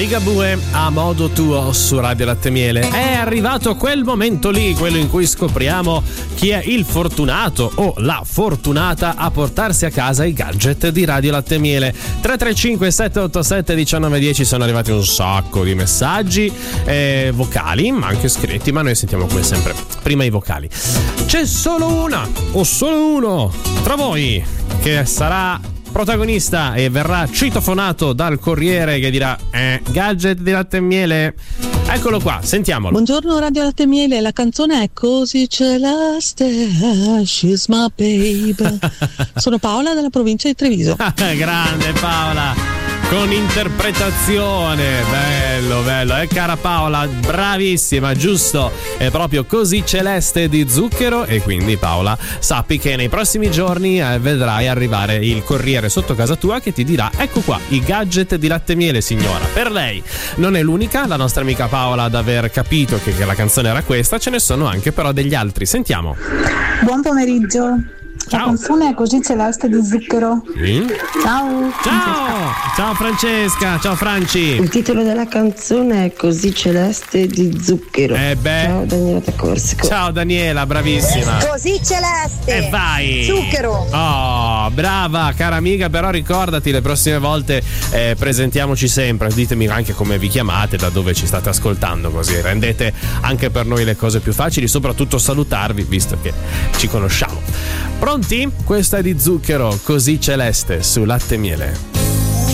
Ligabue a modo tuo su Radio Latte Miele. È arrivato quel momento lì, quello in cui scopriamo chi è il fortunato o la fortunata a portarsi a casa i gadget di Radio Latte Miele. 335 787 1910, sono arrivati un sacco di messaggi vocali, ma anche scritti, ma noi sentiamo come sempre prima i vocali. C'è solo una o solo uno tra voi che sarà protagonista e verrà citofonato dal Corriere che dirà gadget di Latte e Miele. Eccolo qua, sentiamolo. Buongiorno Radio Latte e Miele, la canzone è Così celeste, she's my babe. Sono Paola dalla provincia di Treviso. Grande Paola, con interpretazione, bello, cara Paola, bravissima, giusto, è proprio Così celeste di Zucchero. E quindi Paola, sappi che nei prossimi giorni vedrai arrivare il Corriere sotto casa tua che ti dirà: ecco qua i gadget di Latte e Miele, signora. Per lei non è l'unica, la nostra amica Paola, ad aver capito che la canzone era questa. Ce ne sono anche però degli altri, sentiamo. Buon pomeriggio. La Ciao. canzone è Così celeste di Zucchero. Ciao. Ciao Francesca, ciao Franci. Il titolo della canzone è Così celeste di Zucchero. Ciao Daniela da Corsico. Ciao Daniela, bravissima. Così celeste. E vai. Zucchero. Oh, brava cara amica, però ricordati le prossime volte presentiamoci sempre, ditemi anche come vi chiamate, da dove ci state ascoltando, così rendete anche per noi le cose più facili, soprattutto salutarvi visto che ci conosciamo. Pronti? Questa è di Zucchero, Così celeste su Latte e Miele.